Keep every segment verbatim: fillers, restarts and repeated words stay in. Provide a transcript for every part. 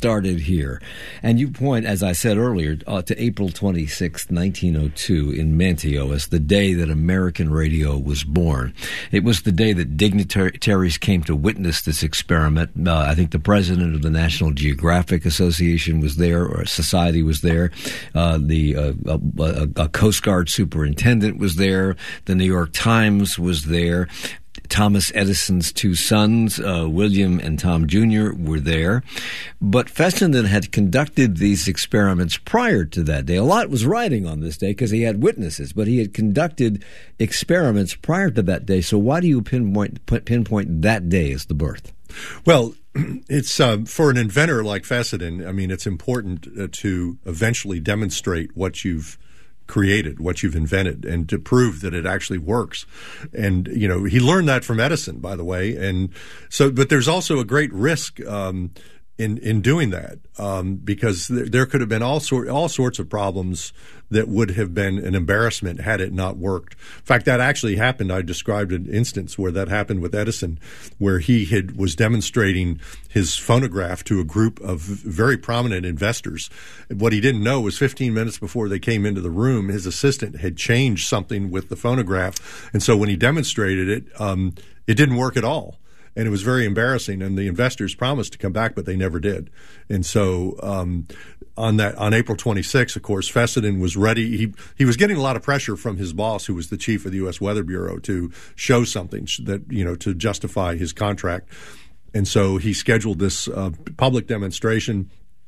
started here. And you point, as I said earlier, uh, to April twenty-sixth, nineteen oh two in Manteo as the day that American radio was born. It was the day that dignitaries came to witness this experiment. Uh, I think the president of the National Geographic Association was there, or Society was there. Uh, the uh, a, a Coast Guard superintendent was there. The New York Times was there. Thomas Edison's two sons, uh, William and Tom Junior, were there. But Fessenden had conducted these experiments prior to that day. A lot was riding on this day because he had witnesses, but he had conducted experiments prior to that day. So why do you pinpoint, pinpoint that day as the birth? Well, it's uh, for an inventor like Fessenden, I mean, it's important uh, to eventually demonstrate what you've created, what you've invented, and to prove that it actually works. And, you know, he learned that from Edison, by the way. And so, but there's also a great risk um, in in doing that um, because there, there could have been all sort all sorts of problems that would have been an embarrassment had it not worked. In fact, that actually happened. I described an instance where that happened with Edison, where he had was demonstrating his phonograph to a group of very prominent investors. What he didn't know was fifteen minutes before they came into the room, his assistant had changed something with the phonograph. And so when he demonstrated it, um, it didn't work at all. And it was very embarrassing. And the investors promised to come back, but they never did. And so um, on that on April twenty-sixth, of course, Fessenden was ready. He he was getting a lot of pressure from his boss, who was the chief of the U S Weather Bureau, to show something that, you know, to justify his contract. And so he scheduled this uh, public demonstration.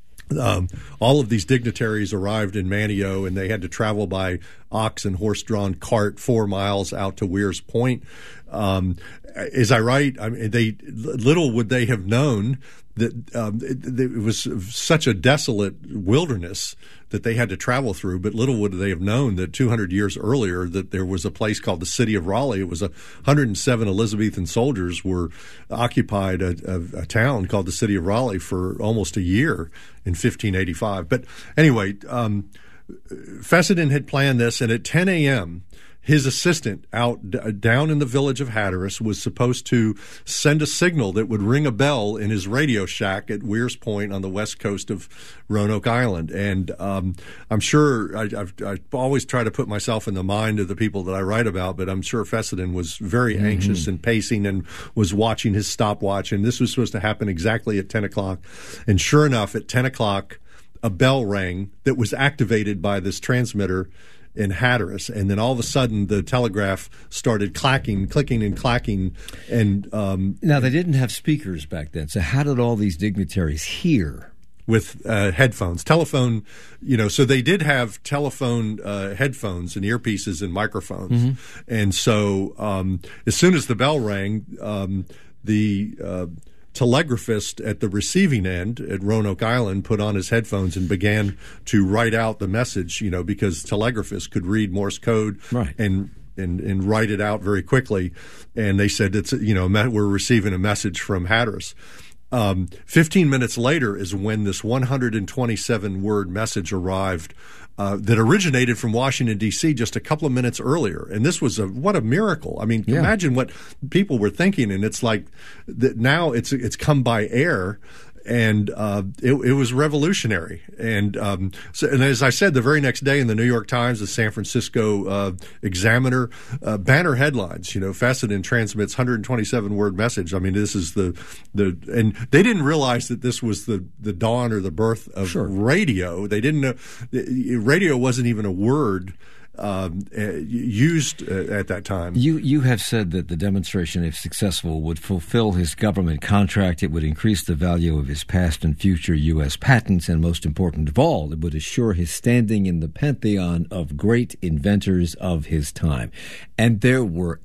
Um, all of these dignitaries arrived in Manteo, and they had to travel by ox and horse-drawn cart four miles out to Weir's Point. Um, is I right? I mean, they little would they have known that um, it, it was such a desolate wilderness that they had to travel through. But little would they have known that two hundred years earlier that there was a place called the City of Raleigh. It was a one hundred seven Elizabethan soldiers were occupied a, a, a town called the City of Raleigh for almost a year in fifteen eighty-five. But anyway, um, Fessenden had planned this, and at ten a.m., his assistant out d- down in the village of Hatteras was supposed to send a signal that would ring a bell in his radio shack at Weir's Point on the west coast of Roanoke Island. And um, I'm sure I, I've, I always try to put myself in the mind of the people that I write about, but I'm sure Fessenden was very mm-hmm. anxious and pacing and was watching his stopwatch. And this was supposed to happen exactly at ten o'clock. And sure enough, at ten o'clock, a bell rang that was activated by this transmitter in Hatteras, and then all of a sudden the telegraph started clacking, clicking and clacking. And um, now they didn't have speakers back then, so how did all these dignitaries hear? With uh, headphones, telephone, you know, so they did have telephone uh, headphones and earpieces and microphones. Mm-hmm. And so um, as soon as the bell rang, um, the uh, telegraphist at the receiving end at Roanoke Island put on his headphones and began to write out the message, you know, because telegraphists could read Morse code right. and, and and write it out very quickly. And they said, it's, you know, we're receiving a message from Hatteras. Um, fifteen minutes later is when this one hundred twenty-seven word message arrived uh, that originated from Washington, D C just a couple of minutes earlier. And this was a what a miracle. I mean, yeah. Imagine what people were thinking. And it's like that now it's it's come by air. And uh, it, it was revolutionary. And um, so, and as I said, the very next day in the New York Times, the San Francisco uh, Examiner, uh, banner headlines. You know, Fessenden transmits one hundred twenty-seven word message. I mean, this is the the, and they didn't realize that this was the the dawn or the birth of sure. radio. They didn't know radio wasn't even a word Um, uh, used uh, at that time. You you have said that the demonstration, if successful, would fulfill his government contract. It would increase the value of his past and future U S patents, and most important of all, it would assure his standing in the pantheon of great inventors of his time. And there were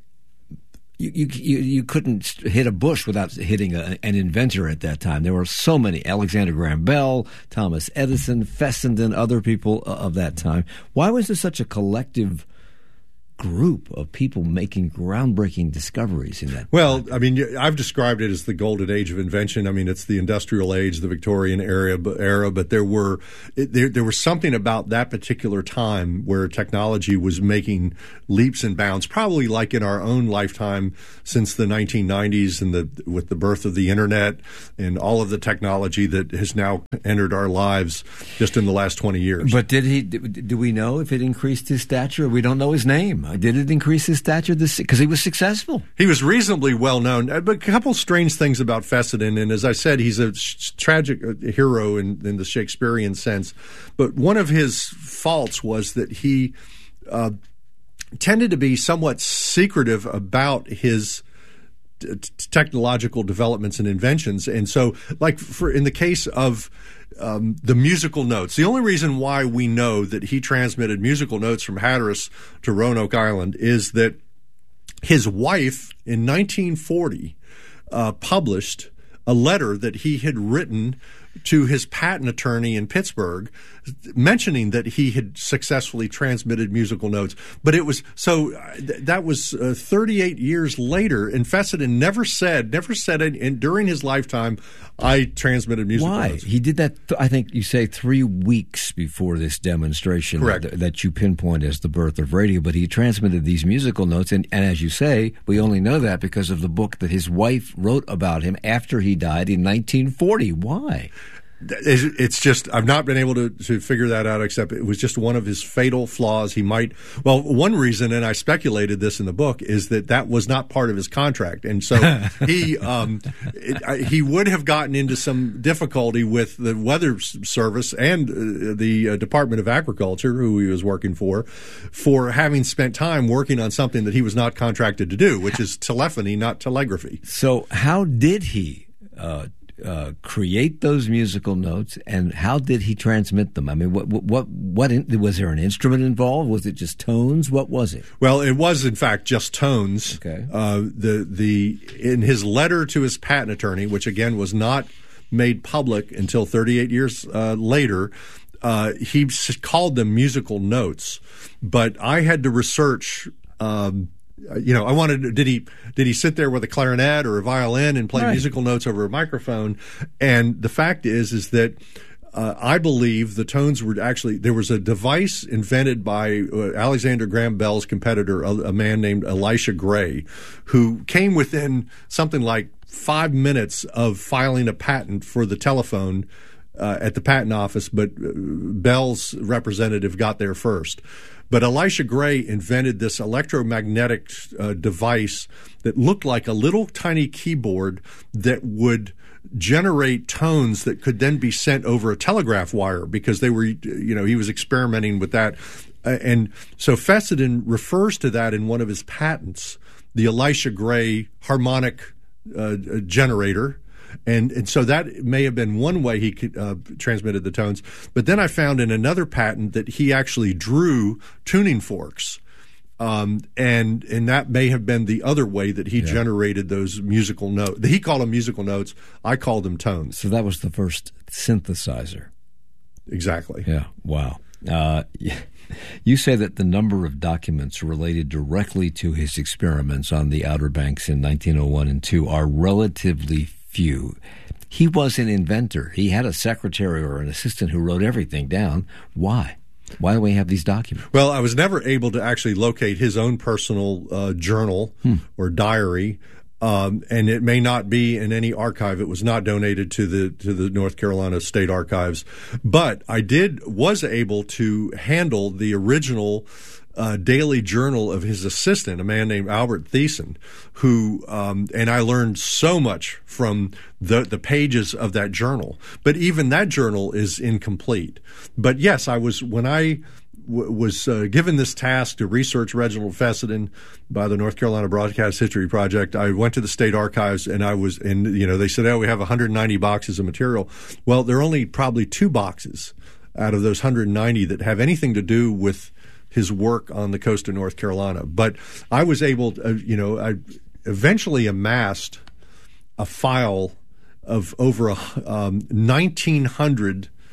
You, you you couldn't hit a bush without hitting a, an inventor at that time. There were so many: Alexander Graham Bell, Thomas Edison, Fessenden, other people of that time. Why was there such a collective group of people making groundbreaking discoveries in that. Well, I mean, I've described it as the golden age of invention. I mean, it's the industrial age, the Victorian era, era but there were it, there there was something about that particular time where technology was making leaps and bounds, probably like in our own lifetime since the nineteen nineties and the with the birth of the internet and all of the technology that has now entered our lives just in the last twenty years. But did he? Do we know if it increased his stature? We don't know his name. Did it increase his stature? Because he was successful. He was reasonably well known. But a couple strange things about Fessenden, and as I said, he's a tragic hero in, in the Shakespearean sense. But one of his faults was that he uh, tended to be somewhat secretive about his t- technological developments and inventions. And so, like for in the case of Um, the musical notes. The only reason why we know that he transmitted musical notes from Hatteras to Roanoke Island is that his wife in nineteen forty uh, published a letter that he had written to his patent attorney in Pittsburgh, mentioning that he had successfully transmitted musical notes. But it was so th- that was uh, thirty-eight years later, and Fessenden never said, never said it in, during his lifetime, I transmitted musical Why? notes. He did that, th- I think you say, three weeks before this demonstration. Correct. That, that you pinpoint as the birth of radio. But he transmitted these musical notes, and, and as you say, we only know that because of the book that his wife wrote about him after he died in nineteen forty. Why? It's just, I've not been able to, to figure that out, except it was just one of his fatal flaws. He might, well, one reason, and I speculated this in the book, is that that was not part of his contract. And so he, um, it, he would have gotten into some difficulty with the Weather Service and uh, the uh, Department of Agriculture, who he was working for, for having spent time working on something that he was not contracted to do, which is telephony, not telegraphy. So how did he, uh, Uh, create those musical notes, and how did he transmit them? I mean, what what what in, was there an instrument involved? Was it just tones? What was it? Well, it was in fact just tones. Okay. Uh, the the in his letter to his patent attorney, which again was not made public until thirty-eight years uh, later, uh, he called them musical notes. But I had to research. Um, You know, I wanted. Did he did he sit there with a clarinet or a violin and play right. musical notes over a microphone? And the fact is, is that uh, I believe the tones were actually there was a device invented by uh, Alexander Graham Bell's competitor, a, a man named Elisha Gray, who came within something like five minutes of filing a patent for the telephone uh, at the patent office, but uh, Bell's representative got there first. But Elisha Gray invented this electromagnetic uh, device that looked like a little tiny keyboard that would generate tones that could then be sent over a telegraph wire, because they were, you know, he was experimenting with that. Uh, and so Fessenden refers to that in one of his patents, the Elisha Gray harmonic uh, generator. And and so that may have been one way he could, uh, transmitted the tones. But then I found in another patent that he actually drew tuning forks. Um, and and that may have been the other way that he yeah. generated those musical notes. He called them musical notes. I called them tones. So that was the first synthesizer. Exactly. Yeah. Wow. Uh, you say that the number of documents related directly to his experiments on the Outer Banks in nineteen oh one and two are relatively few. He was an inventor. He had a secretary or an assistant who wrote everything down. Why? Why do we have these documents? Well, I was never able to actually locate his own personal uh, journal hmm. or diary, um, and it may not be in any archive. It was not donated to the to the North Carolina State Archives, but I did was able to handle the original Uh, daily journal of his assistant, a man named Albert Thiessen, who, um, and I learned so much from the, the pages of that journal. But even that journal is incomplete. But yes, I was, when I w- was uh, given this task to research Reginald Fessenden by the North Carolina Broadcast History Project, I went to the state archives and I was, and you know, they said, oh, we have one hundred ninety boxes of material. Well, there are only probably two boxes out of those one hundred ninety that have anything to do with his work on the coast of North Carolina. But I was able to, uh, you know, I eventually amassed a file of over a, um, nineteen hundred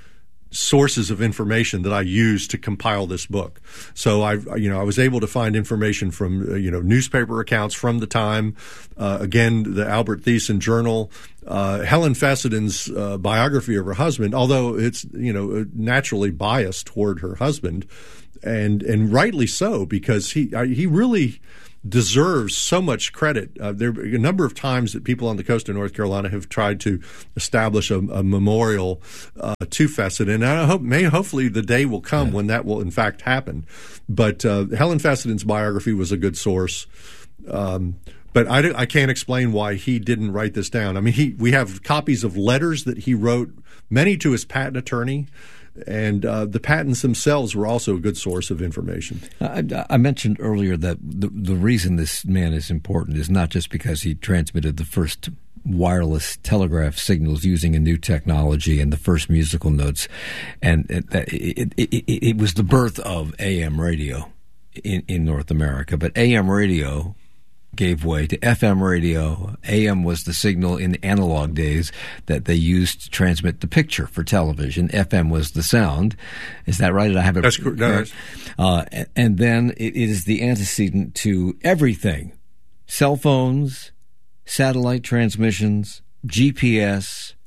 sources of information that I used to compile this book. So I, you know, I was able to find information from, uh, you know, newspaper accounts from the time, uh, again, the Albert Thiessen Journal, uh, Helen Fesseden's uh, biography of her husband, although it's, you know, naturally biased toward her husband, and and rightly so, because he he really deserves so much credit. Uh, there are a number of times that people on the coast of North Carolina have tried to establish a, a memorial uh, to Fessenden, and I hope, may hopefully the day will come yeah. when that will in fact happen. But uh, Helen Fesseden's biography was a good source. Um, but I, I can't explain why he didn't write this down. I mean, he we have copies of letters that he wrote, many to his patent attorney. And uh, the patents themselves were also a good source of information. I, I mentioned earlier that the, the reason this man is important is not just because he transmitted the first wireless telegraph signals using a new technology and the first musical notes, and it, it, it, it, it was the birth of A M radio in, in North America. But A M radio gave way to F M radio. A M was the signal in analog days that they used to transmit the picture for television. F M was the sound. Is that right? Did I have it? That's correct. No, that's... Uh, and then it is the antecedent to everything: cell phones, satellite transmissions, G P S,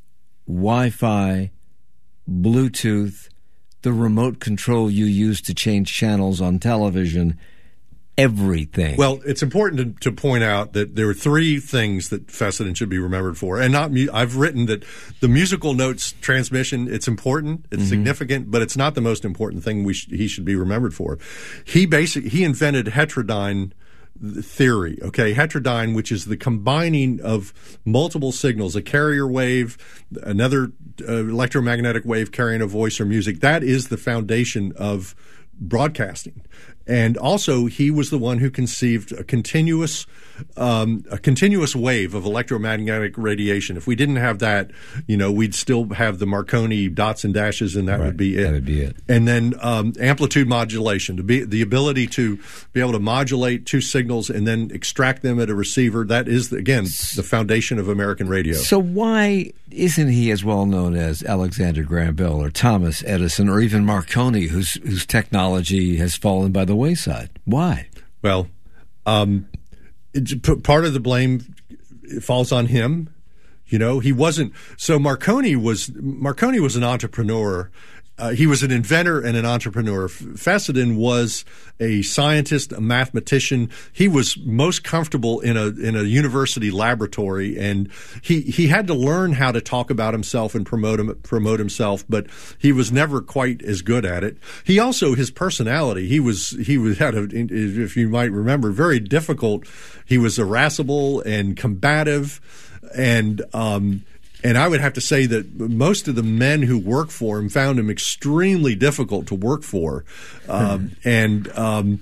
Wi-Fi, Bluetooth, the remote control you use to change channels on television. Everything. Well, it's important to, to point out that there are three things that Fessenden should be remembered for. And not mu- I've written that the musical notes transmission, it's important, it's mm-hmm. significant, but it's not the most important thing we sh- he should be remembered for. He basically he invented heterodyne theory, okay? Heterodyne, which is the combining of multiple signals, a carrier wave, another uh, electromagnetic wave carrying a voice or music. That is the foundation of broadcasting. And also, he was the one who conceived a continuous, um, a continuous wave of electromagnetic radiation. If we didn't have that, you know, we'd still have the Marconi dots and dashes, and that right. would be it. That would be it. And then um, amplitude modulation, to be the ability to be able to modulate two signals and then extract them at a receiver. That is, again, the foundation of American radio. So why isn't he as well known as Alexander Graham Bell or Thomas Edison or even Marconi, whose whose technology has fallen by the wayside? Why? Well, um, it, p- part of the blame falls on him. You know, he wasn't. So Marconi was Marconi was an entrepreneur. Uh, he was an inventor and an entrepreneur. Fessenden was a scientist, a mathematician. He was most comfortable in a in a university laboratory, and he he had to learn how to talk about himself and promote him, promote himself. But he was never quite as good at it. He also his personality. He was he was had a, if you might remember, very difficult. He was irascible and combative, and um, And I would have to say that most of the men who worked for him found him extremely difficult to work for. Um, and um,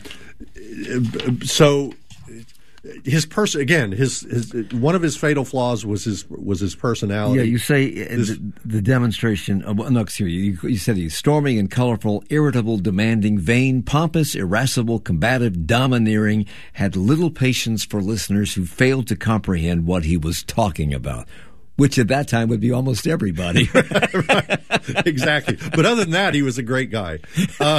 so his person again, his, his one of his fatal flaws was his was his personality. Yeah, you say this, the, the demonstration. Uh, no, excuse me. You, you said he's stormy and colorful, irritable, demanding, vain, pompous, irascible, combative, domineering. Had little patience for listeners who failed to comprehend what he was talking about. Which at that time would be almost everybody. Right. Exactly. But other than that, he was a great guy. Uh,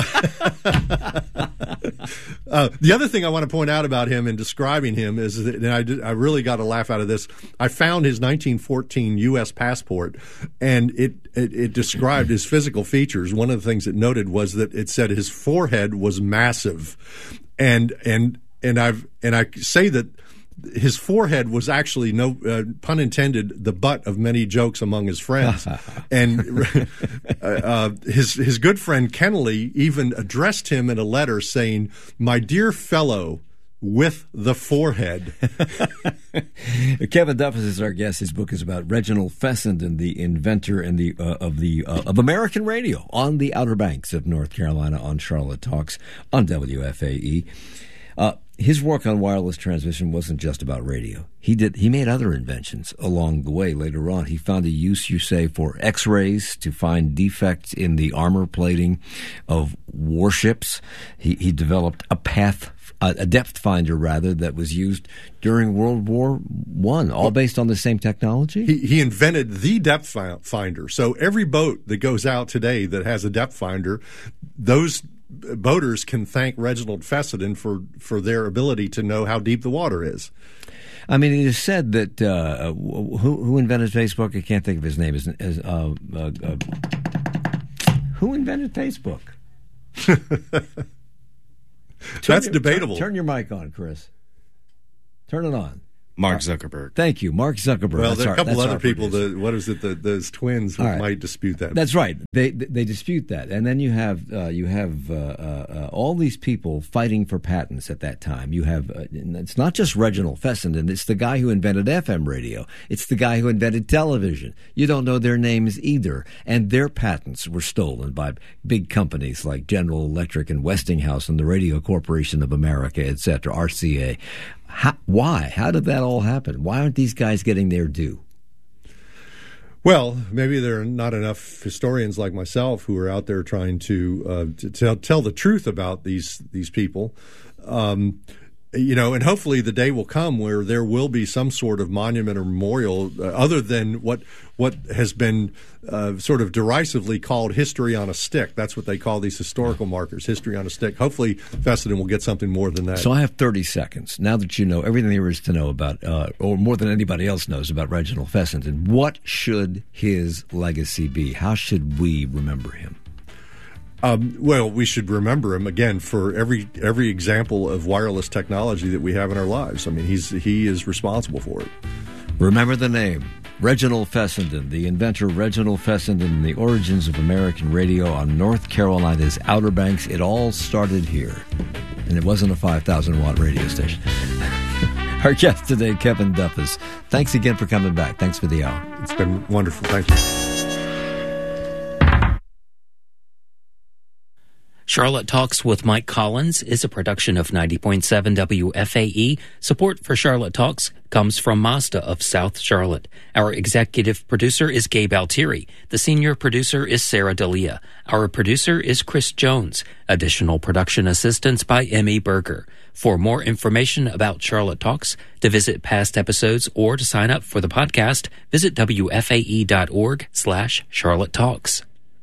uh, the other thing I want to point out about him in describing him is that, and I, did, I really got a laugh out of this, I found his nineteen fourteen U S passport, and it, it, it described his physical features. One of the things it noted was that it said his forehead was massive. And, and, and I've, and I say that his forehead was actually, no uh, pun intended, the butt of many jokes among his friends. And uh, uh, his his good friend Kennelly even addressed him in a letter saying, "My dear fellow with the forehead." Kevin Duffus is our guest. His book is about Reginald Fessenden, the inventor and the uh, of the uh, of American radio on the Outer Banks of North Carolina on Charlotte Talks on W F A E. Uh, His work on wireless transmission wasn't just about radio. He did. He made other inventions along the way. Later on, he found a use, you say, for X-rays to find defects in the armor plating of warships. He, he developed a path uh, a depth finder rather that was used during World War One, all based on the same technology. He, he invented the depth finder. So every boat that goes out today that has a depth finder, those boaters can thank Reginald Fessenden for, for their ability to know how deep the water is. I mean, it is said that uh, who who invented Facebook? I can't think of his name. Is, is uh, uh, uh, who invented Facebook? That's your, debatable. Turn, turn your mic on, Chris. Turn it on. Mark Zuckerberg. Thank you, Mark Zuckerberg. Well, that's there are a our, couple other producer. people. That, what is it? The, those twins right. might dispute that. That's right. They they dispute that, and then you have uh, you have uh, uh, all these people fighting for patents at that time. You have uh, it's not just Reginald Fessenden. It's the guy who invented F M radio. It's the guy who invented television. You don't know their names either, and their patents were stolen by big companies like General Electric and Westinghouse and the Radio Corporation of America, et cetera, R C A. How, why? How did that all happen? Why aren't these guys getting their due? Well, maybe there are not enough historians like myself who are out there trying to, uh, to tell, tell the truth about these these people. Um, you know, and hopefully the day will come where there will be some sort of monument or memorial uh, other than what what has been uh, sort of derisively called history on a stick. That's what they call these historical markers, history on a stick. Hopefully Fessenden will get something more than that. So I have thirty seconds. Now that you know everything there is to know about, uh, or more than anybody else knows about Reginald Fessenden, what should his legacy be? How should we remember him? Um, well, we should remember him again for every every example of wireless technology that we have in our lives. I mean, he's he is responsible for it. Remember the name, Reginald Fessenden, the inventor Reginald Fessenden, and the origins of American radio on North Carolina's Outer Banks. It all started here, and it wasn't a five thousand watt radio station. Our guest today, Kevin Duffus. Thanks again for coming back. Thanks for the hour. It's been wonderful. Thank you. Charlotte Talks with Mike Collins is a production of ninety point seven W F A E. Support for Charlotte Talks comes from Mazda of South Charlotte. Our executive producer is Gabe Altieri. The senior producer is Sarah D'Elia. Our producer is Chris Jones. Additional production assistance by Emmy Berger. For more information about Charlotte Talks, to visit past episodes, or to sign up for the podcast, visit W F A E dot org slash Charlotte Talks.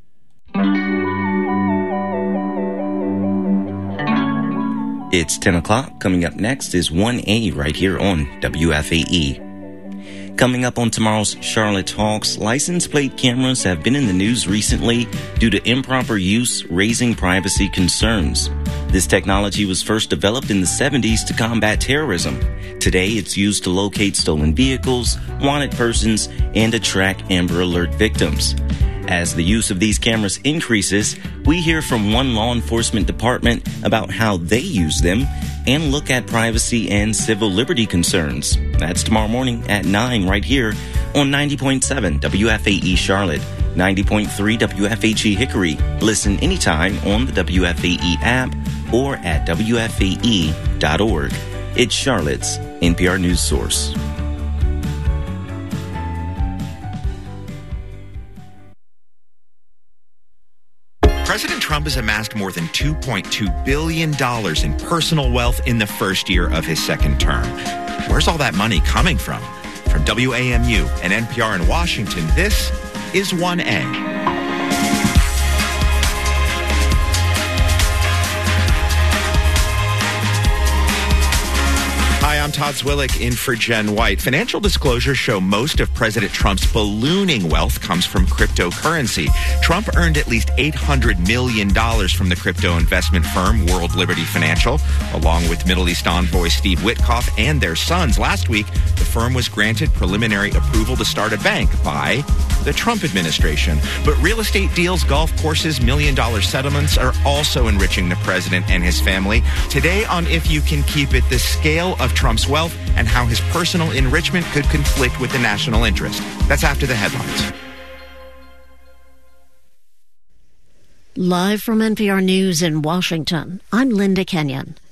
It's ten o'clock. Coming up next is one A right here on W F A E. Coming up on tomorrow's Charlotte Talks, license plate cameras have been in the news recently due to improper use, raising privacy concerns. This technology was first developed in the seventies to combat terrorism. Today, it's used to locate stolen vehicles, wanted persons, and to track Amber Alert victims. As the use of these cameras increases, we hear from one law enforcement department about how they use them and look at privacy and civil liberty concerns. That's tomorrow morning at nine right here on ninety point seven W F A E Charlotte, ninety point three W F H E Hickory. Listen anytime on the W F A E app or at W F A E dot org. It's Charlotte's N P R News Source. President Trump has amassed more than two point two billion dollars in personal wealth in the first year of his second term. Where's all that money coming from? From W A M U and N P R in Washington, this is one A. Hi, I'm Todd Zwillick in for Jen White. Financial disclosures show most of President Trump's ballooning wealth comes from cryptocurrency. Trump earned at least eight hundred million dollars from the crypto investment firm World Liberty Financial, along with Middle East envoy Steve Witkoff and their sons. Last week, the firm was granted preliminary approval to start a bank by the Trump administration. But real estate deals, golf courses, million-dollar settlements are also enriching the president and his family. Today on If You Can Keep It, the scale of Trump's wealth and how his personal enrichment could conflict with the national interest. That's after the headlines. Live from N P R News in Washington, I'm Linda Kenyon.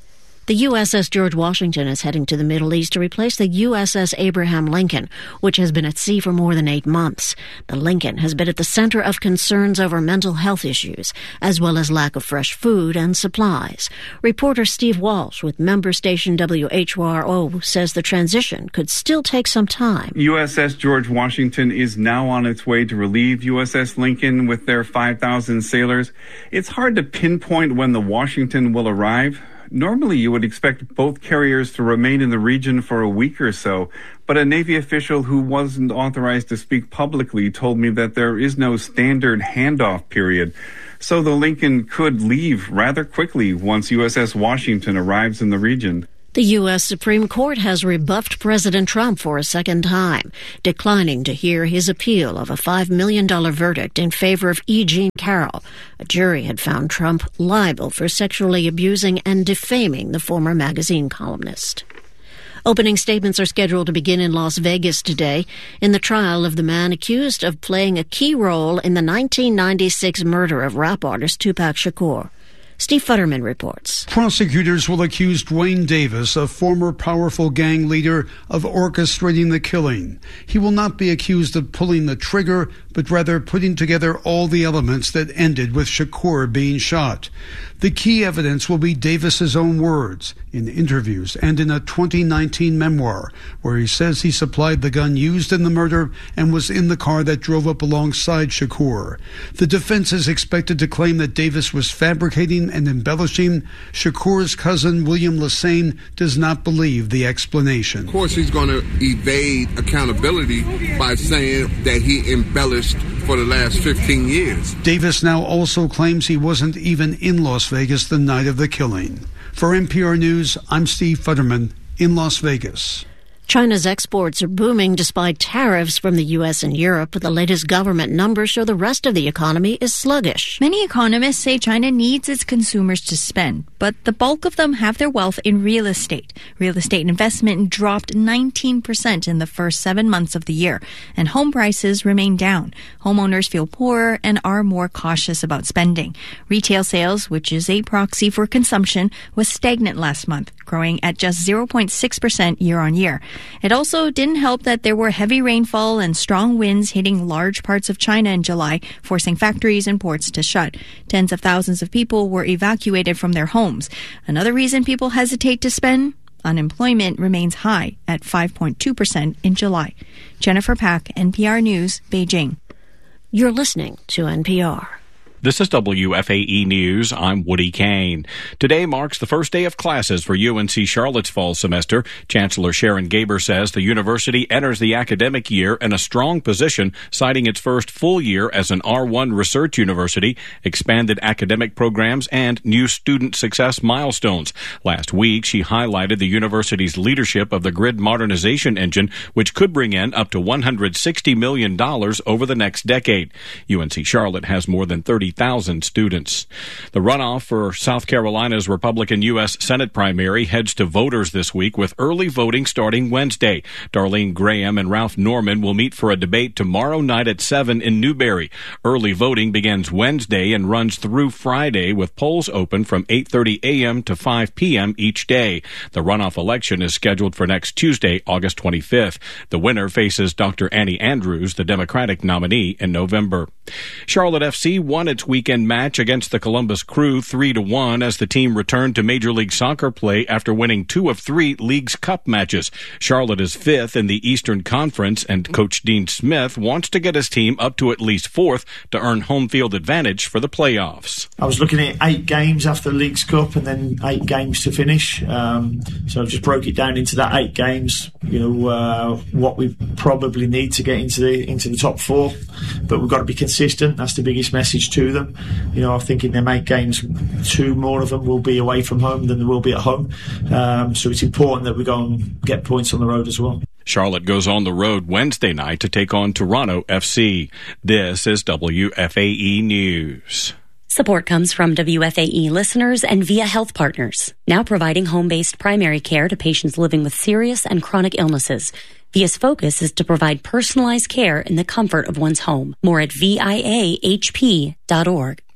The U S S George Washington is heading to the Middle East to replace the U S S Abraham Lincoln, which has been at sea for more than eight months. The Lincoln has been at the center of concerns over mental health issues, as well as lack of fresh food and supplies. Reporter Steve Walsh with member station W H R O says the transition could still take some time. U S S George Washington is now on its way to relieve U S S Lincoln with their five thousand sailors. It's hard to pinpoint when the Washington will arrive. Normally, you would expect both carriers to remain in the region for a week or so, but a Navy official who wasn't authorized to speak publicly told me that there is no standard handoff period. So the Lincoln could leave rather quickly once U S S Washington arrives in the region. The U S Supreme Court has rebuffed President Trump for a second time, declining to hear his appeal of a five million dollars verdict in favor of E. Jean Carroll. A jury had found Trump liable for sexually abusing and defaming the former magazine columnist. Opening statements are scheduled to begin in Las Vegas today in the trial of the man accused of playing a key role in the nineteen ninety-six murder of rap artist Tupac Shakur. Steve Futterman reports. Prosecutors will accuse Dwayne Davis, a former powerful gang leader, of orchestrating the killing. He will not be accused of pulling the trigger, but rather putting together all the elements that ended with Shakur being shot. The key evidence will be Davis's own words in interviews and in a twenty nineteen memoir, where he says he supplied the gun used in the murder and was in the car that drove up alongside Shakur. The defense is expected to claim that Davis was fabricating and embellishing. Shakur's cousin, William Lassane, does not believe the explanation. Of course, he's going to evade accountability by saying that he embellished for the last fifteen years. Davis now also claims he wasn't even in Las Vegas the night of the killing. For N P R News, I'm Steve Futterman in Las Vegas. China's exports are booming despite tariffs from the U S and Europe, but the latest government numbers show the rest of the economy is sluggish. Many economists say China needs its consumers to spend, but the bulk of them have their wealth in real estate. Real estate investment dropped nineteen percent in the first seven months of the year, and home prices remain down. Homeowners feel poorer and are more cautious about spending. Retail sales, which is a proxy for consumption, was stagnant last month, growing at just zero point six percent year on year. It also didn't help that there were heavy rainfall and strong winds hitting large parts of China in July, forcing factories and ports to shut. Tens of thousands of people were evacuated from their homes. Another reason people hesitate to spend? Unemployment remains high at five point two percent in July. Jennifer Pack, N P R News, Beijing. You're listening to N P R. This is W F A E News. I'm Woody Kane. Today marks the first day of classes for U N C Charlotte's fall semester. Chancellor Sharon Gaber says the university enters the academic year in a strong position, citing its first full year as an R one research university, expanded academic programs, and new student success milestones. Last week, she highlighted the university's leadership of the grid modernization engine, which could bring in up to one hundred sixty million dollars over the next decade. U N C Charlotte has more than thirty thousand students. The runoff for South Carolina's Republican U S Senate primary heads to voters this week with early voting starting Wednesday. Darlene Graham and Ralph Norman will meet for a debate tomorrow night at seven in Newberry. Early voting begins Wednesday and runs through Friday with polls open from eight thirty a.m. to five p.m. each day. The runoff election is scheduled for next Tuesday, August twenty-fifth. The winner faces Doctor Annie Andrews, the Democratic nominee, in November. Charlotte F C won its weekend match against the Columbus Crew three to one as the team returned to Major League Soccer play after winning two of three League's Cup matches. Charlotte is fifth in the Eastern Conference, and Coach Dean Smith wants to get his team up to at least fourth to earn home field advantage for the playoffs. I was looking at eight games after the League's Cup and then eight games to finish. Um, so I just broke it down into that eight games, you know, uh, what we probably need to get into the into the top four. But we've got to be consistent. That's the biggest message to them. You know, I think in them eight games, two more of them will be away from home than there will be at home. Um, so it's important that we go and get points on the road as well. Charlotte goes on the road Wednesday night to take on Toronto F C. This is W F A E News. Support comes from W F A E listeners and Via Health Partners, now providing home-based primary care to patients living with serious and chronic illnesses. Via's focus is to provide personalized care in the comfort of one's home. More at V I A H P dot org.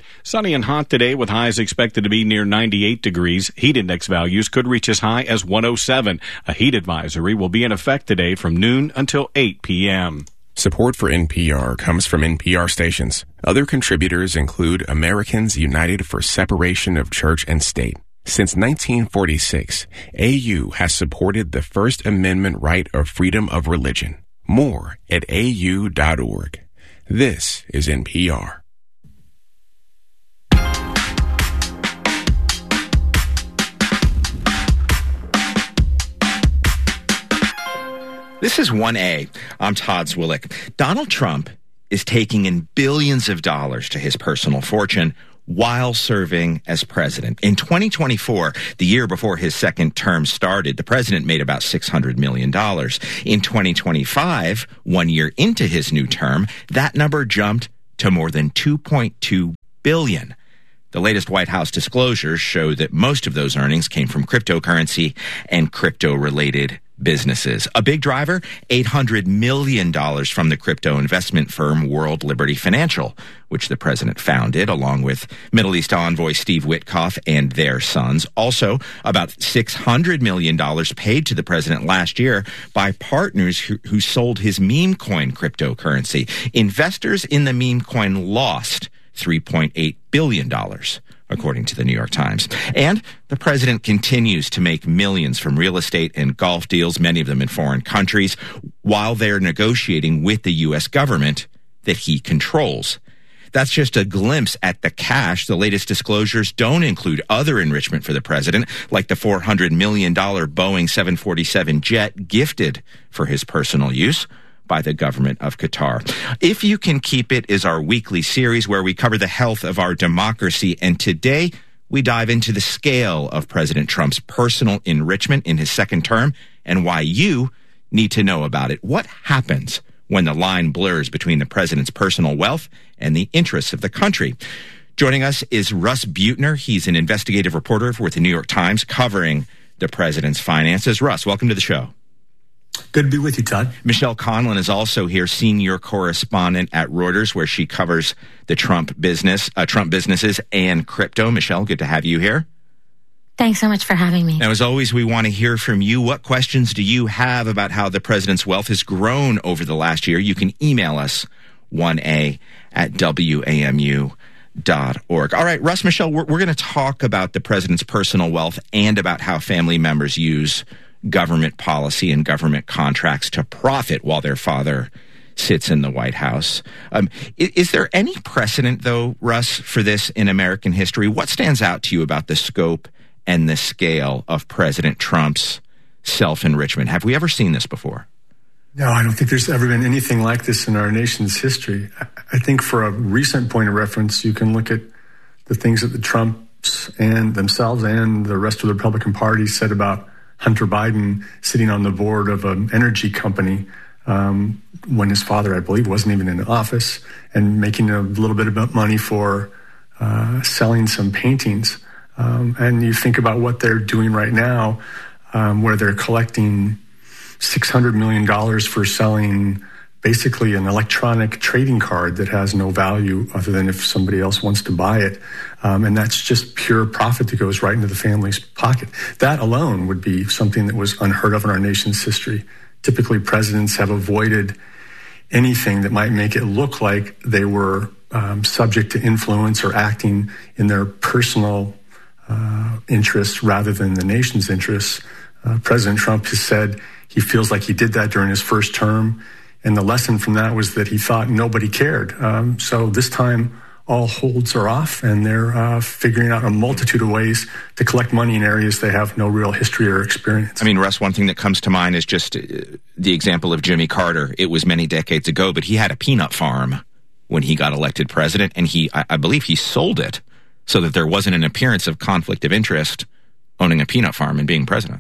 Sunny and hot today with highs expected to be near ninety-eight degrees. Heat index values could reach as high as one oh seven. A heat advisory will be in effect today from noon until eight p.m. Support for N P R comes from N P R stations. Other contributors include Americans United for Separation of Church and State. Since nineteen forty-six, A U has supported the First Amendment right of freedom of religion. More at A U dot org. This is N P R. This is one A. I'm Todd Zwillich. Donald Trump is taking in billions of dollars to his personal fortune while serving as president. In twenty twenty-four, the year before his second term started, the president made about six hundred million dollars. In twenty twenty-five, one year into his new term, that number jumped to more than two point two billion dollars. The latest White House disclosures show that most of those earnings came from cryptocurrency and crypto-related businesses. A big driver, eight hundred million dollars from the crypto investment firm World Liberty Financial, which the president founded along with Middle East envoy Steve Witkoff and their sons. Also, about six hundred million dollars paid to the president last year by partners who, who sold his meme coin cryptocurrency. Investors in the meme coin lost three point eight billion dollars. According to the New York Times. And the president continues to make millions from real estate and golf deals, many of them in foreign countries, while they're negotiating with the U S government that he controls. That's just a glimpse at the cash. The latest disclosures don't include other enrichment for the president, like the four hundred million dollars Boeing seven forty-seven jet gifted for his personal use by the government of Qatar. If You Can Keep It is our weekly series where we cover the health of our democracy. And today we dive into the scale of President Trump's personal enrichment in his second term and why you need to know about it. What happens when the line blurs between the president's personal wealth and the interests of the country? Joining us is Russ Buettner. He's an investigative reporter with the New York Times covering the president's finances. Russ, welcome to the show. Good to be with you, Todd. Michelle Conlon is also here, senior correspondent at Reuters, where she covers the Trump business, uh, Trump businesses and crypto. Michelle, good to have you here. Thanks so much for having me. Now, as always, we want to hear from you. What questions do you have about how the president's wealth has grown over the last year? You can email us, one A at W A M U dot org. All right, Russ, Michelle, we're, we're going to talk about the president's personal wealth and about how family members use government policy and government contracts to profit while their father sits in the White House. Um, is, is there any precedent, though, Russ, for this in American history? What stands out to you about the scope and the scale of President Trump's self-enrichment? Have we ever seen this before? No, I don't think there's ever been anything like this in our nation's history. I think for a recent point of reference, you can look at the things that the Trumps and themselves and the rest of the Republican Party said about Hunter Biden sitting on the board of an energy company um, when his father, I believe, wasn't even in office, and making a little bit of money for uh, selling some paintings. Um, and you think about what they're doing right now, um, where they're collecting six hundred million dollars for selling basically an electronic trading card that has no value other than if somebody else wants to buy it. Um, and that's just pure profit that goes right into the family's pocket. That alone would be something that was unheard of in our nation's history. Typically, presidents have avoided anything that might make it look like they were um, subject to influence or acting in their personal uh, interests rather than the nation's interests. Uh, President Trump has said he feels like he did that during his first term. And the lesson from that was that he thought nobody cared. Um, so this time, all holds are off, and they're uh, figuring out a multitude of ways to collect money in areas they have no real history or experience. I mean, Russ, one thing that comes to mind is just uh, the example of Jimmy Carter. It was many decades ago, but he had a peanut farm when he got elected president, and he, I, I believe he sold it so that there wasn't an appearance of conflict of interest owning a peanut farm and being president.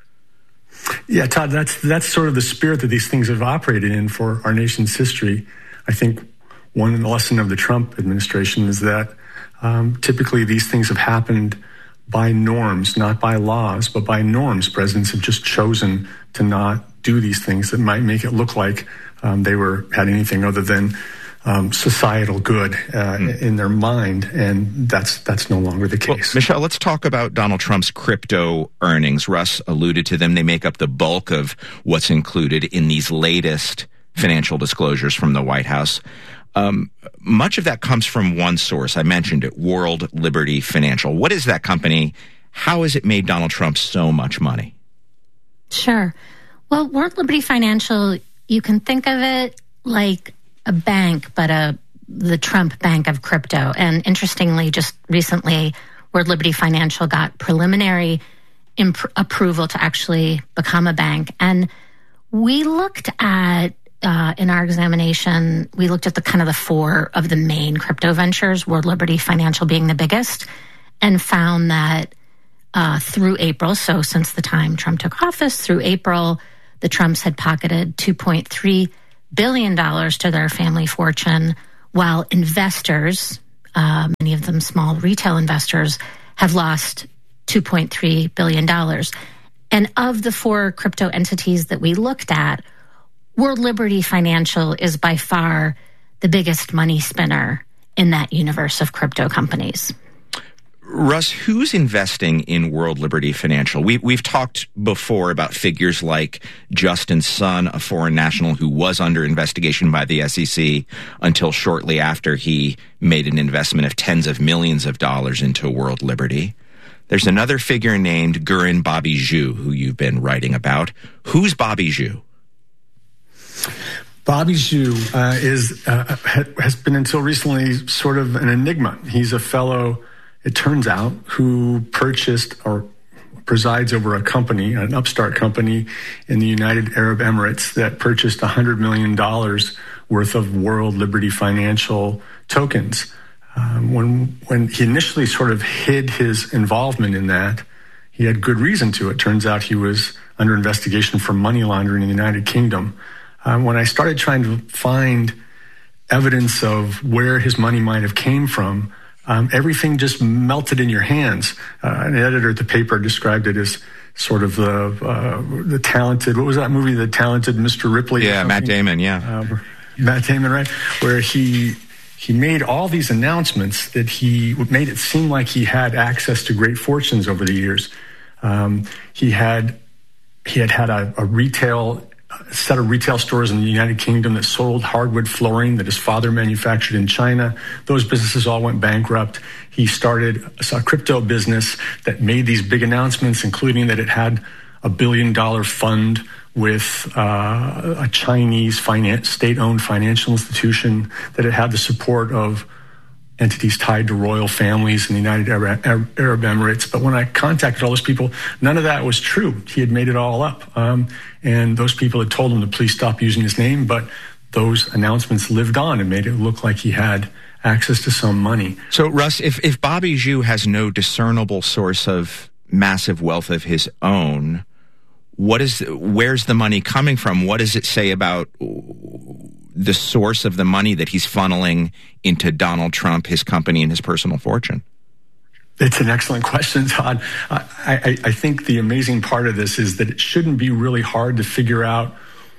Yeah, Todd, that's that's sort of the spirit that these things have operated in for our nation's history. I think one lesson of the Trump administration is that um, typically these things have happened by norms, not by laws, but by norms. Presidents have just chosen to not do these things that might make it look like um, they were had anything other than um, societal good uh, mm. in their mind, and that's that's no longer the case. Well, Michelle, let's talk about Donald Trump's crypto earnings. Russ alluded to them. They make up the bulk of what's included in these latest financial disclosures from the White House. Um, much of that comes from one source. I mentioned it, World Liberty Financial. What is that company? How has it made Donald Trump so much money? Sure. Well, World Liberty Financial, you can think of it like a bank, but a the Trump bank of crypto. And interestingly, just recently, World Liberty Financial got preliminary imp- approval to actually become a bank. And we looked at, uh, in our examination, we looked at the kind of the four of the main crypto ventures, World Liberty Financial being the biggest, and found that uh, through April, so since the time Trump took office, through April, the Trumps had pocketed two point three billion dollars to their family fortune, while investors, uh, many of them small retail investors, have lost two point three billion dollars. And of the four crypto entities that we looked at, World Liberty Financial is by far the biggest money spinner in that universe of crypto companies. Russ, who's investing in World Liberty Financial? We, we've talked before about figures like Justin Sun, a foreign national who was under investigation by the S E C until shortly after he made an investment of tens of millions of dollars into World Liberty. There's another figure named Gurun Bobby Zhu, who you've been writing about. Who's Bobby Zhu? Bobby Zhu uh, is uh, has been until recently sort of an enigma. He's a fellow, it turns out, who purchased or presides over a company, an upstart company in the United Arab Emirates that purchased one hundred million dollars worth of World Liberty Financial tokens. Um, when when he initially sort of hid his involvement in that, he had good reason to. It turns out he was under investigation for money laundering in the United Kingdom. Um, when I started trying to find evidence of where his money might have came from, Um, everything just melted in your hands. Uh, an editor at the paper described it as sort of the uh, the talented, what was that movie, The Talented Mister Ripley? Yeah, Matt Damon, yeah. Uh, Matt Damon, right? Where he he made all these announcements that he made it seem like he had access to great fortunes over the years. Um, he had he had had a, a retail a set of retail stores in the United Kingdom that sold hardwood flooring that his father manufactured in China. Those businesses all went bankrupt. He started a crypto business that made these big announcements, including that it had a billion dollar fund with uh, a Chinese finance, state-owned financial institution, that it had the support of entities tied to royal families in the United Arab, Arab Emirates. But when I contacted all those people, none of that was true. He had made it all up. Um, and those people had told him to please stop using his name, but those announcements lived on and made it look like he had access to some money. So, Russ, if, if Bobby Zhu has no discernible source of massive wealth of his own, what is, where's the money coming from? What does it say about the source of the money that he's funneling into Donald Trump, his company, and his personal fortune? It's an excellent question, Todd. I, I, I think the amazing part of this is that it shouldn't be really hard to figure out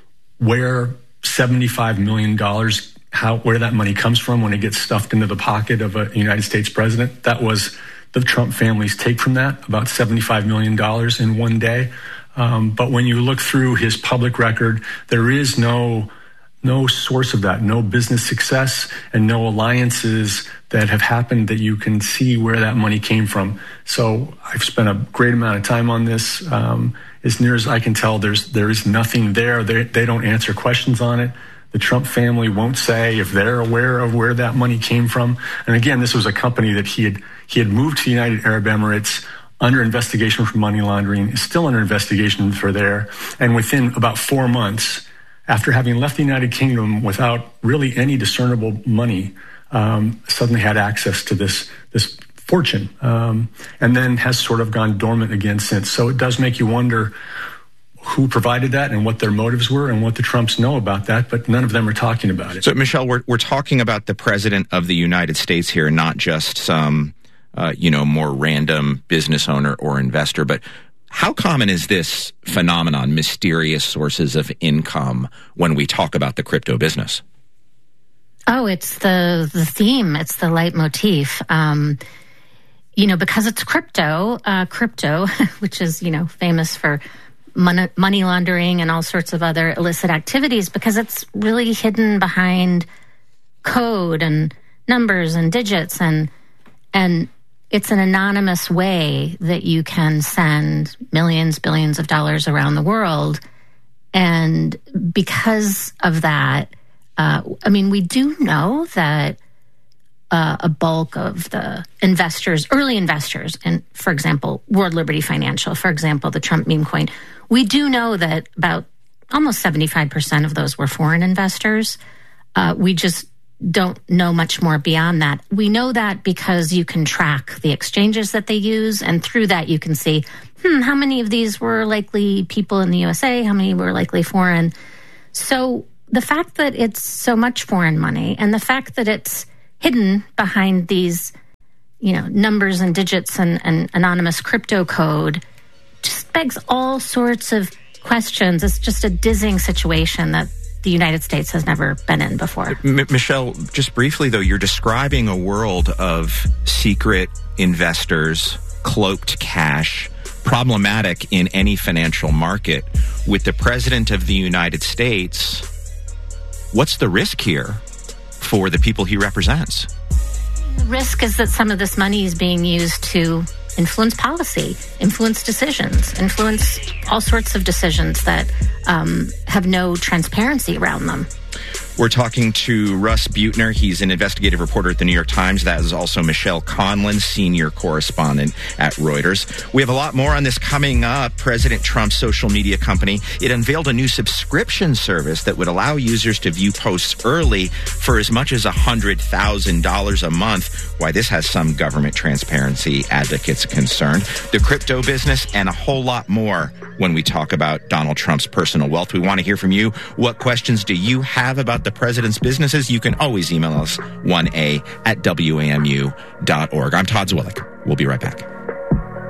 where seventy-five million dollars, how where that money comes from when it gets stuffed into the pocket of a United States president. That was the Trump family's take from that, about seventy-five million dollars in one day. Um, but when you look through his public record, there is no no source of that, no business success and no alliances that have happened that you can see where that money came from. So I've spent a great amount of time on this. Um, as near as I can tell, there's there is nothing there. They, they don't answer questions on it. The Trump family won't say if they're aware of where that money came from. And again, this was a company that he had he had moved to the United Arab Emirates under investigation for money laundering, is still under investigation for there. And within about four months, after having left the United Kingdom without really any discernible money, um, suddenly had access to this this fortune, um, and then has sort of gone dormant again since. So it does make you wonder who provided that and what their motives were and what the Trumps know about that, but none of them are talking about it. So, Michelle, we're, we're talking about the president of the United States here, not just some, uh, you know, more random business owner or investor, but how common is this phenomenon, mysterious sources of income, when we talk about the crypto business? Oh, it's the, the theme. It's the leitmotif. Um, you know, because it's crypto, uh, crypto, which is, you know, famous for money, money laundering and all sorts of other illicit activities, because it's really hidden behind code and numbers and digits, and and it's an anonymous way that you can send millions, billions of dollars around the world. And because of that, uh, I mean, we do know that Uh, a bulk of the investors, early investors, and for example, World Liberty Financial, for example, the Trump meme coin, we do know that about almost seventy-five percent of those were foreign investors. Uh, we just don't know much more beyond that. We know that because you can track the exchanges that they use, and through that you can see, hmm, how many of these were likely people in the U S A, how many were likely foreign. So the fact that it's so much foreign money, and the fact that it's hidden behind these, you know, numbers and digits and, and anonymous crypto code, just begs all sorts of questions. It's just a dizzying situation that the United States has never been in before. M- Michelle, just briefly, though, you're describing a world of secret investors, cloaked cash, problematic in any financial market. With the President of the United States, what's the risk here for the people he represents? The risk is that some of this money is being used to influence policy, influence decisions, influence all sorts of decisions that um, have no transparency around them. We're talking to Russ Buettner. He's an investigative reporter at the New York Times. That is also Michelle Conlon, senior correspondent at Reuters. We have a lot more on this coming up. President Trump's social media company, it unveiled a new subscription service that would allow users to view posts early for as much as one hundred thousand dollars a month. Why this has some government transparency advocates concerned. The crypto business and a whole lot more when we talk about Donald Trump's personal wealth. We want to hear from you. What questions do you have about the president's businesses? You can always email us one a at W A M U dot org. I'm Todd Zwillick. We'll be right back.